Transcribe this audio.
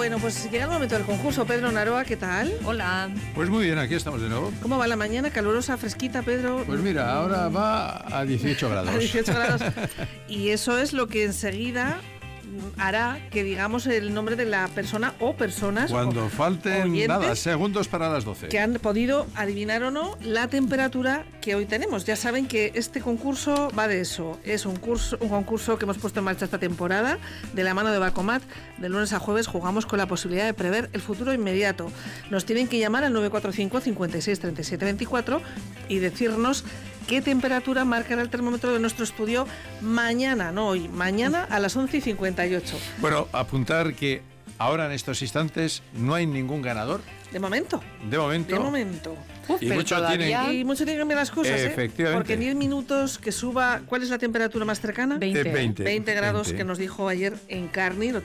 Bueno, pues llega el momento del concurso. Pedro Naroa, ¿qué tal? Hola. Pues muy bien, aquí estamos de nuevo. ¿Cómo va la mañana? ¿Calurosa, fresquita, Pedro? Pues mira, ahora va a 18 grados. A 18 grados. Y eso es lo que enseguida hará que digamos el nombre de la persona o personas cuando falten oyentes, segundos para las 12, que han podido adivinar o no la temperatura que hoy tenemos. Ya saben que este concurso va de eso. Es un concurso que hemos puesto en marcha esta temporada de la mano de Bacomat. De lunes a jueves jugamos con la posibilidad de prever el futuro inmediato. Nos tienen que llamar al 945 56 37 24 y decirnos qué temperatura marcará el termómetro de nuestro estudio mañana, no hoy, mañana a las 11:58. Bueno, apuntar que ahora en estos instantes no hay ningún ganador. De momento. De momento. Y mucho tienen que cambiar las cosas, efectivamente. Porque en 10 minutos que suba, ¿cuál es la temperatura más cercana? 20 grados 20. Que nos dijo ayer Encarni.